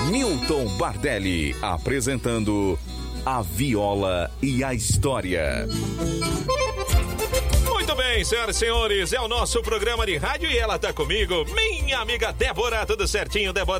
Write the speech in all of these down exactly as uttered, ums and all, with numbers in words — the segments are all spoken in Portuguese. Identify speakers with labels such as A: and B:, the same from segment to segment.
A: Milton Bardelli apresentando A Viola e a História.
B: Muito bem, senhoras e senhores, é o nosso programa de rádio e ela tá comigo, minha amiga Débora. Tudo certinho, Débora?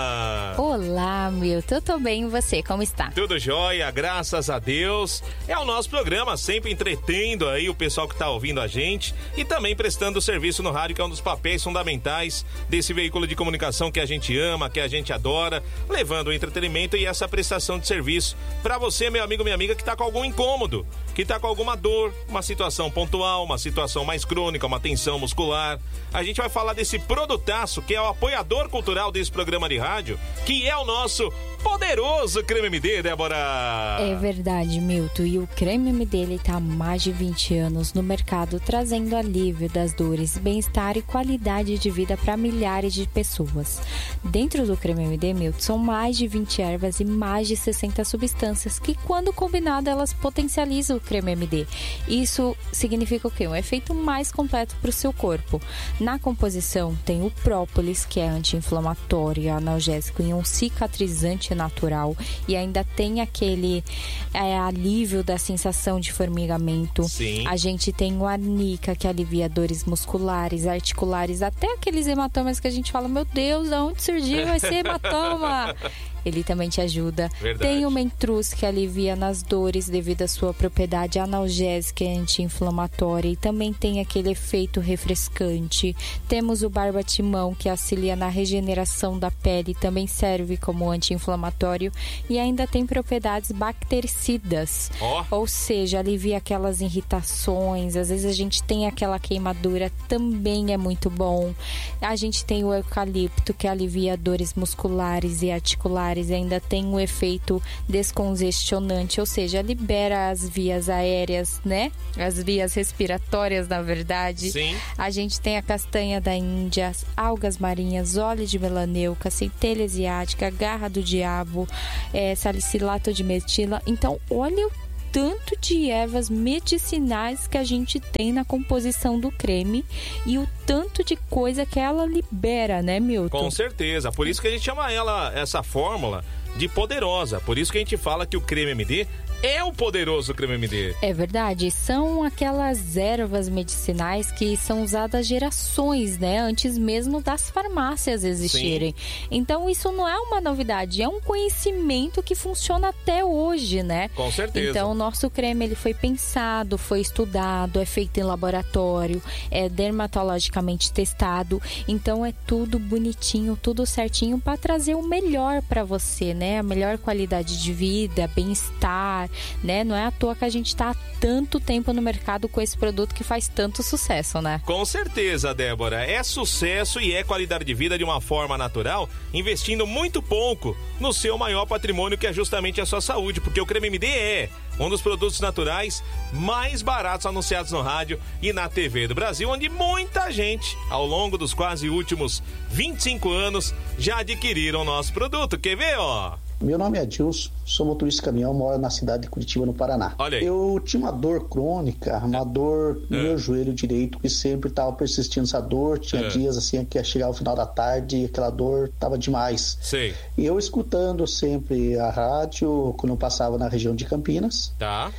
C: Olá, Milton, eu tô bem, e você, como está?
B: Tudo jóia, graças a Deus. É o nosso programa, sempre entretendo aí o pessoal que tá ouvindo a gente e também prestando serviço no rádio, que é um dos papéis fundamentais desse veículo de comunicação que a gente ama, que a gente adora, levando o entretenimento e essa prestação de serviço pra você, meu amigo, minha amiga, que tá com algum incômodo, que tá com alguma dor, uma situação pontual, uma situação mais crônica, uma tensão muscular. A gente vai falar desse produtaço que é o apoiador cultural desse programa de rádio, que é o nosso poderoso Creme M D, Débora.
C: É verdade, Milton. E o Creme M D, ele tá há mais de vinte anos no mercado, trazendo alívio das dores, bem-estar e qualidade de vida para milhares de pessoas. Dentro do Creme M D, Milton, são mais de vinte ervas e mais de sessenta substâncias que, quando combinadas, elas potencializam o Creme M D. Isso significa o quê? Um efeito mais completo para o seu corpo. Na composição tem o própolis, que é anti-inflamatório, analgésico e um cicatrizante natural, e ainda tem aquele é, alívio da sensação de formigamento.
B: Sim.
C: A gente tem o arnica, que alivia dores musculares, articulares, até aqueles hematomas que a gente fala, meu Deus, de onde surgiu esse hematoma? Ele também te ajuda.
B: Verdade.
C: Tem o mentruz, que alivia nas dores devido à sua propriedade analgésica e anti-inflamatória, e também tem aquele efeito refrescante. Temos o barbatimão, que auxilia na regeneração da pele, também serve como anti-inflamatório e ainda tem propriedades bactericidas.
B: Oh.
C: Ou seja, alivia aquelas irritações, às vezes a gente tem aquela queimadura, também é muito bom. A gente tem o eucalipto, que alivia dores musculares e articulares, e ainda tem um efeito descongestionante, ou seja, libera as vias aéreas, né? As vias respiratórias, na verdade.
B: Sim.
C: A gente tem a castanha da Índia, algas marinhas, óleo de melaneuca, centelha asiática, garra do diabo, é, salicilato de metila. Então, olha o tanto de ervas medicinais que a gente tem na composição do creme e o tanto de coisa que ela libera, né, Milton?
B: Com certeza, por isso que a gente chama ela, essa fórmula, de poderosa. Por isso que a gente fala que o Creme M D é o poderoso Creme M D.
C: É verdade, são aquelas ervas medicinais que são usadas gerações, né? Antes mesmo das farmácias existirem.
B: Sim.
C: Então isso não é uma novidade, é um conhecimento que funciona até hoje, né?
B: Com certeza.
C: Então o nosso creme, ele foi pensado, foi estudado, é feito em laboratório, é dermatologicamente testado. Então é tudo bonitinho, tudo certinho para trazer o melhor para você, né? A melhor qualidade de vida, bem-estar, né? Não é à toa que a gente tá há tanto tempo no mercado com esse produto que faz tanto sucesso, né?
B: Com certeza, Débora. É sucesso e é qualidade de vida de uma forma natural, investindo muito pouco no seu maior patrimônio, que é justamente a sua saúde, porque o Creme M D é um dos produtos naturais mais baratos anunciados no rádio e na T V do Brasil, onde muita gente, ao longo dos quase últimos vinte e cinco anos, já adquiriram o nosso produto. Quer ver, ó?
D: Meu nome é Adilson, sou motorista de caminhão, moro na cidade de Curitiba, no Paraná.
B: Olha aí.
D: Eu tinha uma dor crônica, uma dor no
B: é.
D: meu joelho direito, que sempre estava persistindo essa dor. Tinha
B: é.
D: dias assim que ia chegar ao final da tarde e aquela dor estava demais.
B: Sei.
D: E eu escutando sempre a rádio, quando eu passava na região de Campinas.
B: Tá.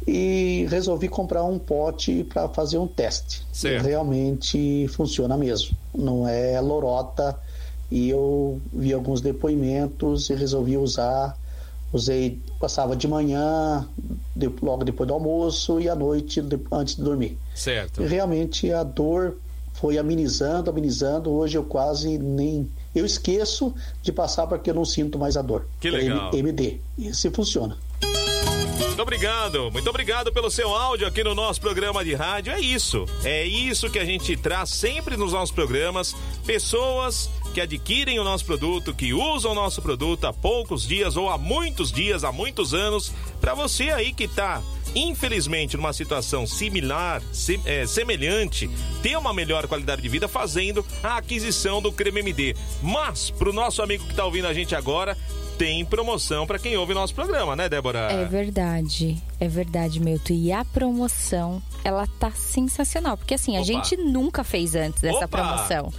D: E resolvi comprar um pote para fazer um teste.
B: Certo.
D: E realmente funciona mesmo. Não é lorota. E eu vi alguns depoimentos e resolvi usar. Usei, passava de manhã, de, logo depois do almoço, e à noite, de, antes de dormir.
B: Certo.
D: E realmente a dor foi amenizando, amenizando. Hoje eu quase nem... Eu esqueço de passar porque eu não sinto mais a dor.
B: Que legal.
D: É M D. Esse funciona.
B: Muito obrigado, muito obrigado pelo seu áudio aqui no nosso programa de rádio. É isso, é isso que a gente traz sempre nos nossos programas. Pessoas que adquirem o nosso produto, que usam o nosso produto há poucos dias ou há muitos dias, há muitos anos. Para você aí que tá, infelizmente, numa situação similar, se, é, semelhante, ter uma melhor qualidade de vida fazendo a aquisição do Creme M D. Mas, pro nosso amigo que tá ouvindo a gente agora, tem promoção para quem ouve nosso programa, né, Débora?
C: É verdade, é verdade, Milton. E a promoção, ela tá sensacional, porque assim, a
B: Opa.
C: gente nunca fez antes dessa
B: Opa.
C: promoção.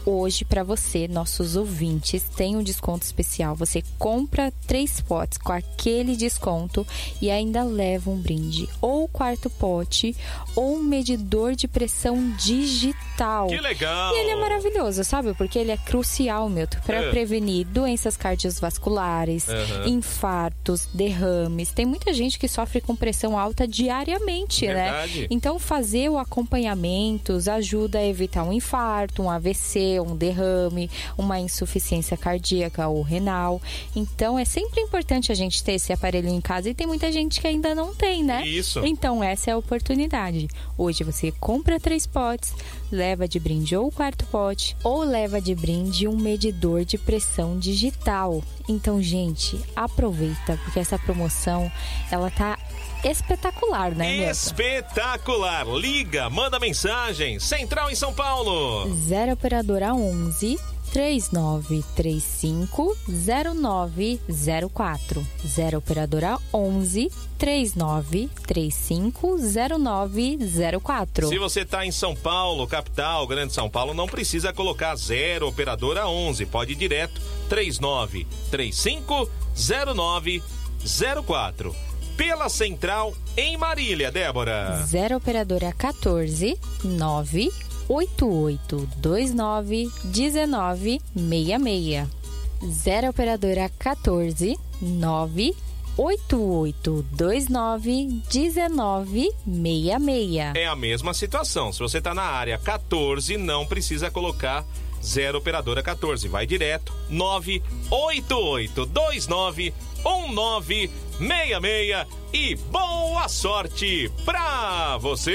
C: hoje para você, nossos ouvintes, tem um desconto especial. Você compra três potes com aquele desconto e ainda leva um brinde, ou quarto pote, ou um medidor de pressão digital.
B: Que legal!
C: E ele é maravilhoso, sabe? Porque ele é crucial, Milton, para
B: é.
C: prevenir doenças cardiovasculares, uhum. infartos, derrames. Tem muita gente que sofre com pressão alta diariamente,
B: Verdade.
C: né? Então, fazer o acompanhamento ajuda a evitar um infarto, um A V C, um derrame, uma insuficiência cardíaca ou renal. Então, é sempre importante a gente ter esse aparelho em casa e tem muita gente que ainda não tem, né?
B: Isso.
C: Então, essa é a oportunidade. Hoje você compra três potes, leva de brinde ou o quarto pote, ou leva de brinde um medidor de pressão digital. Então, gente, aproveita, porque essa promoção, ela tá espetacular, né, Milton?
B: Espetacular! Liga, manda mensagem. Central em São Paulo.
C: zero operadora onze, três nove três cinco, zero nove zero quatro. zero operadora onze, três nove três cinco, zero nove zero quatro.
B: Se você está em São Paulo, capital, Grande São Paulo, não precisa colocar zero operadora onze. Pode ir direto três nove três cinco, zero nove zero quatro. Pela Central em Marília, Débora.
C: zero operadora quatorze, nove oito oito dois nove, um nove seis seis. zero operadora quatorze, nove oito oito dois nove, um nove seis seis.
B: É a mesma situação. Se você está na área quatorze, não precisa colocar zero operadora quatorze. Vai direto nove oito oito dois nove, um nove seis seis e boa sorte pra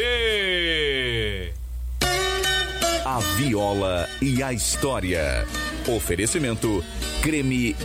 B: você!
A: A Viola e a História. Oferecimento Creme